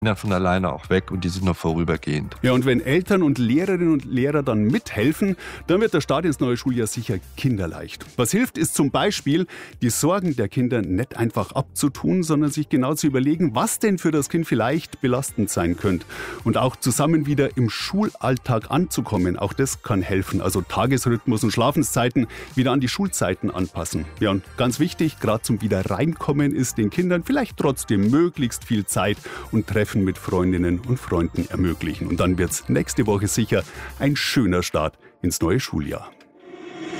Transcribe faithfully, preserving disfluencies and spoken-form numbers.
dann von alleine auch weg und die sind nur vorübergehend. Ja, und wenn Eltern und Lehrerinnen und Lehrer dann mithelfen, dann wird der Start ins neue Schuljahr sicher kinderleicht. Was hilft, ist zum Beispiel, die Sorgen der Kinder nicht einfach abzutun, sondern sich genau zu überlegen, was denn für das Kind vielleicht belastend sein könnte. Und auch zusammen wieder im Schulalltag anzukommen, auch das kann helfen. Also Tagesrhythmus und Schlafenszeiten wieder an die Schulzeiten anpassen. Ja, und ganz wichtig, gerade zum Wiederreinkommen ist den Kindern vielleicht trotzdem möglichst viel Zeit und Treffen mit Freundinnen und Freunden ermöglichen. Und dann wird's nächste Woche sicher ein schöner Start ins neue Schuljahr.